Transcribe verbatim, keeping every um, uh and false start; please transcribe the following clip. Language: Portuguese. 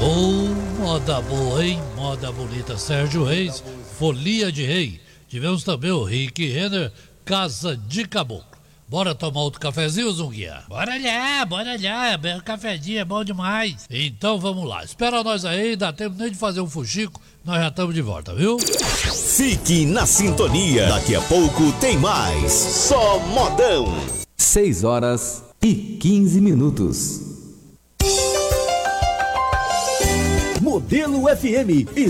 Oh, moda boa, hein? Moda bonita. Sérgio Reis, Folia de Rei. Tivemos também o Rick Renner, Casa de Caboclo. Bora tomar outro cafezinho, Zunguinha? Bora lá, bora lá. O cafezinho é bom demais. Então vamos lá. Espera nós aí, dá tempo nem de fazer um fuxico. Nós já estamos de volta, viu? Fique na sintonia. Daqui a pouco tem mais. Só modão. seis horas e quinze minutos. Modelo F M